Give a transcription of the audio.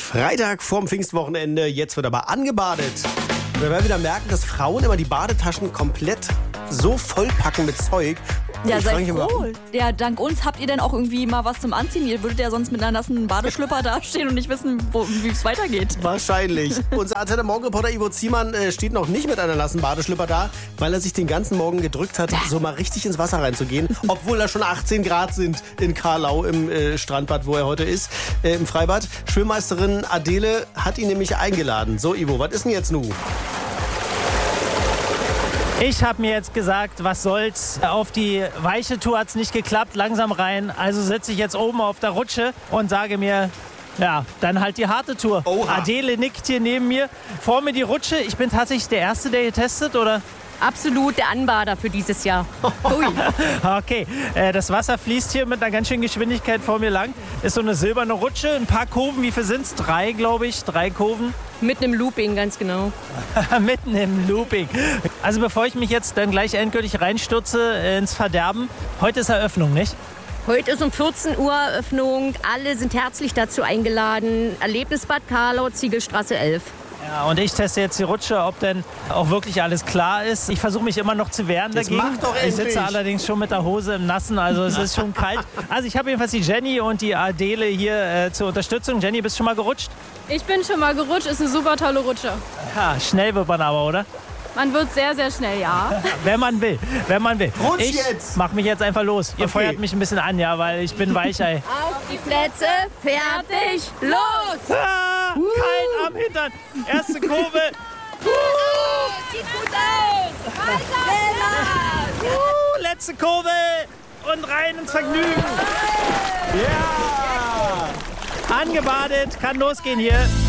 Freitag vorm Pfingstwochenende, jetzt wird aber angebadet. Wir werden wieder merken, dass Frauen immer die Badetaschen komplett so vollpacken mit Zeug. Ja, sei froh. Ja, dank uns habt ihr denn auch irgendwie mal was zum Anziehen. Ihr würdet ja sonst mit einer nassen Badeschlüpper dastehen und nicht wissen, wie es weitergeht. Wahrscheinlich. Unser Antenne Morgen-Reporter Ivo Ziemann steht noch nicht mit einer nassen Badeschlüpper da, weil er sich den ganzen Morgen gedrückt hat, so mal richtig ins Wasser reinzugehen. Obwohl da schon 18 Grad sind in Karlau im Strandbad, wo er heute ist, im Freibad. Schwimmmeisterin Adele hat ihn nämlich eingeladen. So, Ivo, was ist denn jetzt nun? Ich habe mir jetzt gesagt, was soll's. Auf die weiche Tour hat's nicht geklappt, langsam rein. Also sitze ich jetzt oben auf der Rutsche und sage mir, ja, dann halt die harte Tour. Oha. Adele nickt hier neben mir. Vor mir die Rutsche. Ich bin tatsächlich der Erste, der hier testet, oder? Absolut der Anbader für dieses Jahr. Ui. Okay, das Wasser fließt hier mit einer ganz schönen Geschwindigkeit vor mir lang. Ist so eine silberne Rutsche, ein paar Kurven. Wie viel sind's? 3, glaube ich. 3 Kurven. Mitten im Looping, ganz genau. Mitten im Looping. Also bevor ich mich jetzt dann gleich endgültig reinstürze ins Verderben, heute ist Eröffnung, nicht? Heute ist um 14 Uhr Eröffnung. Alle sind herzlich dazu eingeladen. Erlebnisbad Karlau, Ziegelstraße 11. Ja, und ich teste jetzt die Rutsche, ob denn auch wirklich alles klar ist. Ich versuche mich immer noch zu wehren dagegen. Mach doch endlich. Ich sitze allerdings schon mit der Hose im Nassen, also es ist schon kalt. Also ich habe jedenfalls die Jenny und die Adele hier zur Unterstützung. Jenny, bist du schon mal gerutscht? Ich bin schon mal gerutscht, ist eine super tolle Rutsche. Ja, schnell wird man aber, oder? Man wird sehr, sehr schnell, ja. Wenn man will, wenn man will. Rutsch ich jetzt! Mach mich jetzt einfach los. Ihr feuert mich ein bisschen an, ja, weil ich bin Weichei. Auf die Plätze, fertig, los! Ah, kalt am Hintern. Erste Kurve. Sieht gut aus! Weiter! Letzte Kurve. Und rein ins Vergnügen. Ja! Angebadet, kann losgehen hier.